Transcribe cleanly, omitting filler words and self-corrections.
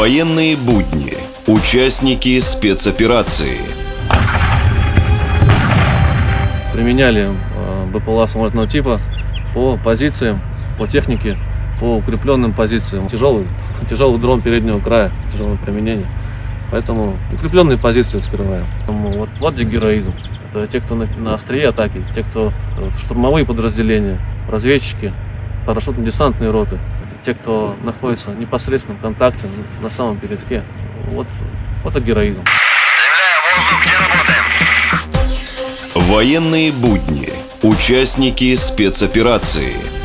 Военные будни. Участники спецоперации. Применяли БПЛА самолетного типа по позициям, по технике, по укрепленным позициям. Тяжелый дрон переднего края, тяжелое применение. Поэтому укрепленные позиции вскрываем. Вот где героизм. Это те, кто на острие атаки, те, кто штурмовые подразделения, разведчики, парашютно-десантные роты, те, кто находится в непосредственном контакте на самом передке. Вот это героизм. Земля, воздух, где работаем? Военные будни. Участники спецоперации.